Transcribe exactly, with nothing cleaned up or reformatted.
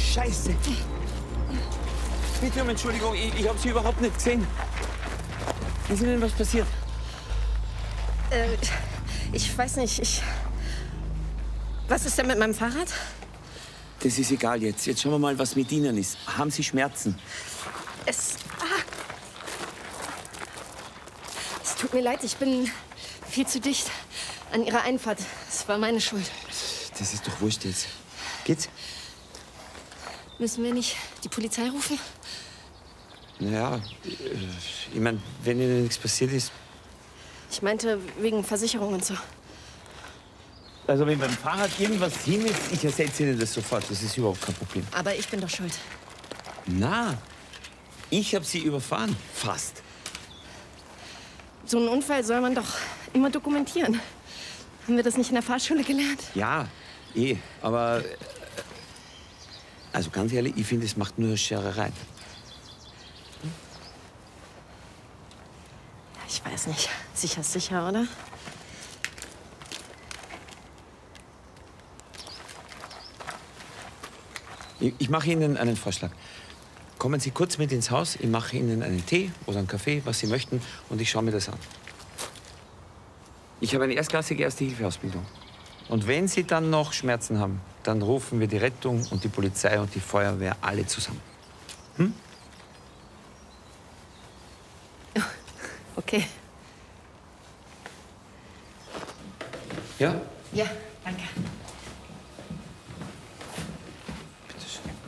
Scheiße. Bitte um Entschuldigung, ich, ich habe Sie überhaupt nicht gesehen. Ist Ihnen was passiert? Äh, ich weiß nicht, ich... Was ist denn mit meinem Fahrrad? Das ist egal jetzt. Jetzt schauen wir mal, was mit Ihnen ist. Haben Sie Schmerzen? Es... Ah. Es tut mir leid, ich bin viel zu dicht an Ihrer Einfahrt. Es war meine Schuld. Das ist doch wurscht jetzt. Geht's? Müssen wir nicht die Polizei rufen? Naja, ich meine, wenn Ihnen nichts passiert ist... Ich meinte, wegen Versicherung und so. Also, wenn beim Fahrrad irgendwas hin ist, ich ersetze Ihnen das sofort. Das ist überhaupt kein Problem. Aber ich bin doch schuld. Na, ich habe Sie überfahren. Fast. So einen Unfall soll man doch immer dokumentieren. Haben wir das nicht in der Fahrschule gelernt? Ja, eh. Aber... Also, ganz ehrlich, ich finde, es macht nur Schererei. Ich weiß nicht. Sicher ist sicher, oder? Ich, ich mache Ihnen einen Vorschlag. Kommen Sie kurz mit ins Haus. Ich mache Ihnen einen Tee oder einen Kaffee, was Sie möchten, und ich schaue mir das an. Ich habe eine erstklassige Erste-Hilfe-Ausbildung. Und wenn Sie dann noch Schmerzen haben, dann rufen wir die Rettung und die Polizei und die Feuerwehr alle zusammen. Hm? Okay. Ja? Ja, danke.